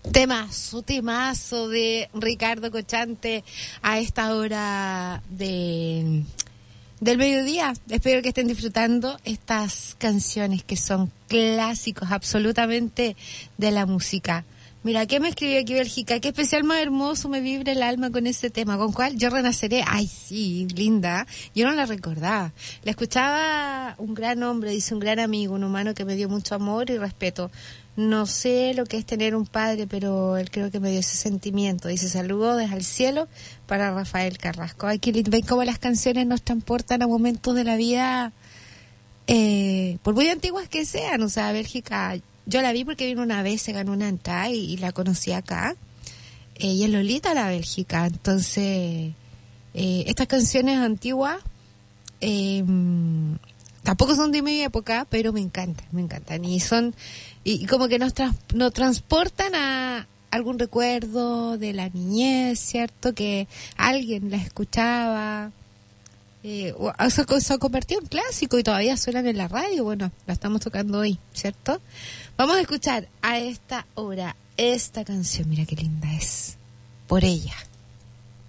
Temazo, temazo de Ricardo Cochante a esta hora del mediodía. Espero que estén disfrutando estas canciones que son clásicos absolutamente de la música. Mira, ¿qué me escribió aquí Bélgica? Qué especial más hermoso me vibra el alma con ese tema. ¿Con cuál? Yo renaceré. Ay, sí, linda. Yo no la recordaba. La escuchaba un gran hombre, dice un gran amigo, un humano que me dio mucho amor y respeto. No sé lo que es tener un padre, pero él creo que me dio ese sentimiento. Dice, saludos desde el cielo para Rafael Carrasco. Ay, qué lindo. Ven cómo las canciones nos transportan a momentos de la vida, por muy antiguas que sean. O sea, Bélgica, yo la vi porque vino una vez, se ganó una entrada y la conocí acá. Y es Lolita la Bélgica. Entonces, estas canciones antiguas tampoco son de mi época, pero me encantan. Y son... Y como que nos transportan a algún recuerdo de la niñez, ¿cierto? Que alguien la escuchaba. Se ha convertido en clásico y todavía suenan en la radio. Bueno, la estamos tocando hoy, ¿cierto? Vamos a escuchar a esta hora esta canción. Mira qué linda es. Por ella.